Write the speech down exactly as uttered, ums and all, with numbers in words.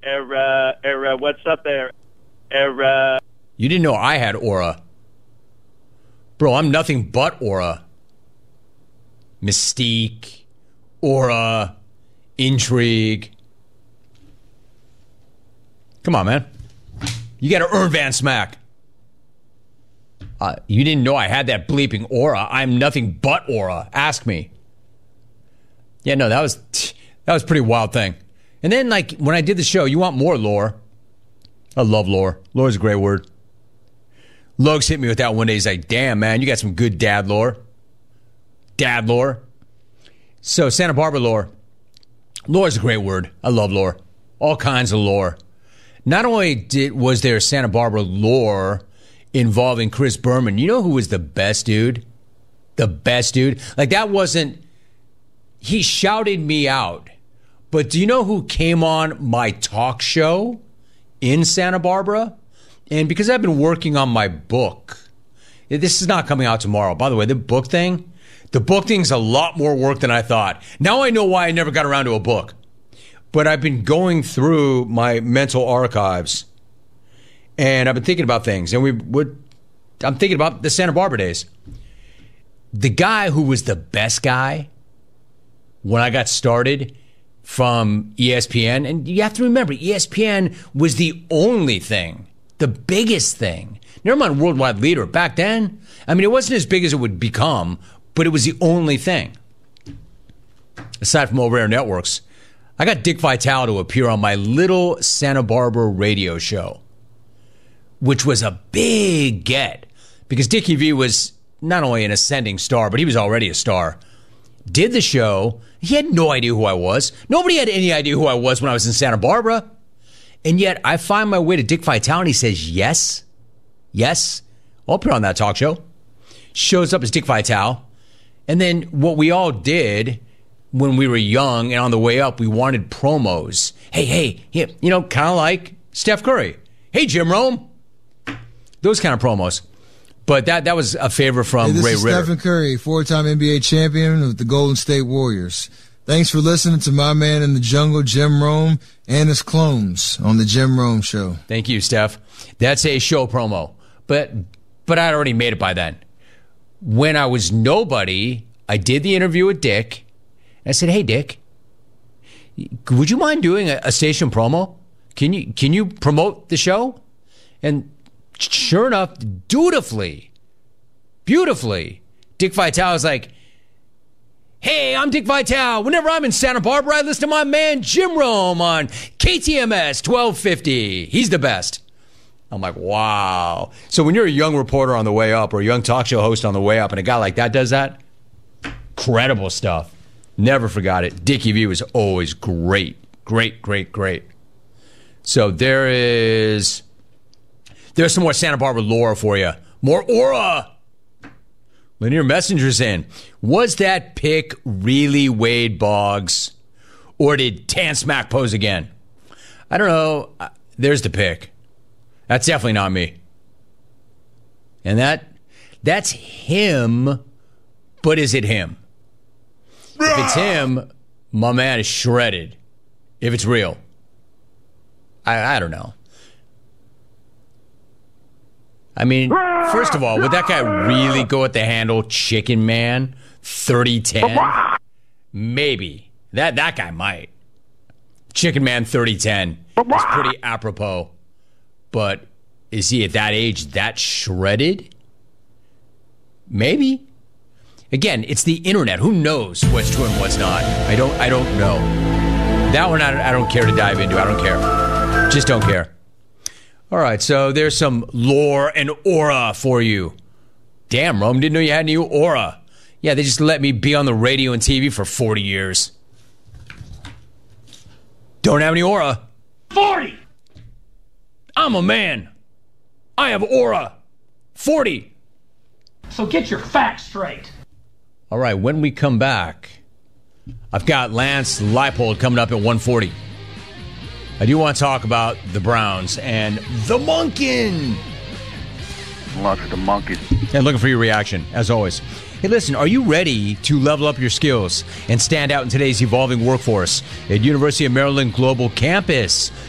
Era, era, what's up there? Era. You didn't know I had aura. Bro, I'm nothing but aura. Mystique, aura, intrigue. Come on, man. You got to earn Van Smack. Uh, you didn't know I had that bleeping aura. I'm nothing but aura. Ask me. Yeah, no, that was that was a pretty wild thing. And then, like, when I did the show, you want more lore. I love lore. Lore's a great word. Lugs hit me with that one day. He's like, damn, man, you got some good dad lore. Dad lore. So, Santa Barbara lore. Lore is a great word. I love lore. All kinds of lore. Not only did was there Santa Barbara lore involving Chris Berman, you know who was the best dude? The best dude? Like, that wasn't... He shouted me out. But do you know who came on my talk show in Santa Barbara? And because I've been working on my book, this is not coming out tomorrow. By the way, the book thing, the book thing's a lot more work than I thought. Now I know why I never got around to a book. But I've been going through my mental archives, and I've been thinking about things. And we would, I'm thinking about the Santa Barbara days. The guy who was the best guy when I got started from E S P N, and you have to remember, E S P N was the only thing, the biggest thing. Never mind worldwide leader. Back then, I mean, it wasn't as big as it would become, but it was the only thing. Aside from over-air networks, I got Dick Vitale to appear on my little Santa Barbara radio show, which was a big get because Dickie V was not only an ascending star, but he was already a star. Did the show. He had no idea who I was. Nobody had any idea who I was when I was in Santa Barbara. And yet I find my way to Dick Vitale and he says, yes, yes, I'll appear on that talk show. Shows up as Dick Vitale. And then what we all did when we were young and on the way up, we wanted promos. Hey, hey, hey, you know, kind of like Steph Curry. Hey, Jim Rome. Those kind of promos. But that that was a favor from hey, this Ray is Ritter. Stephen Curry, four-time N B A champion with the Golden State Warriors. Thanks for listening to my man in the jungle, Jim Rome, and his clones on the Jim Rome Show. Thank you, Steph. That's a show promo. But but I'd already made it by then. When I was nobody, I did the interview with Dick. I said, hey, Dick, would you mind doing a, a station promo? Can you can you promote the show? And sure enough, dutifully, beautifully, Dick Vitale was like, hey, I'm Dick Vitale. Whenever I'm in Santa Barbara, I listen to my man Jim Rome on K T M S twelve fifty. He's the best. I'm like, wow. So when you're a young reporter on the way up or a young talk show host on the way up and a guy like that does that, incredible stuff. Never forgot it. Dickie V was always great. Great, great, great. So there is... There's some more Santa Barbara lore for you. More aura. Linear Messenger's in. Was that pick really Wade Boggs? Or did Tan Smack pose again? I don't know. There's the pick. That's definitely not me. And that that's him, but is it him? If it's him, my man is shredded. If it's real. I, I don't know. I mean, first of all, would that guy really go at the handle Chicken Man thirty ten? Maybe. That that guy might. Chicken Man thirty ten is pretty apropos. But is he at that age that shredded? Maybe. Again, it's the internet. Who knows what's true and what's not? I don't I don't know. That one I, I don't care to dive into. I don't care. Just don't care. All right, so there's some lore and aura for you. Damn, Rome, didn't know you had any aura. Yeah, they just let me be on the radio and T V for forty years. Don't have any aura. forty! I'm a man. I have aura. forty. So get your facts straight. All right, when we come back, I've got Lance Leipold coming up at one forty. I do want to talk about the Browns and the Monkin. Lots of the monkeys. And looking for your reaction, as always. Hey, listen, are you ready to level up your skills and stand out in today's evolving workforce? At University of Maryland Global Campus,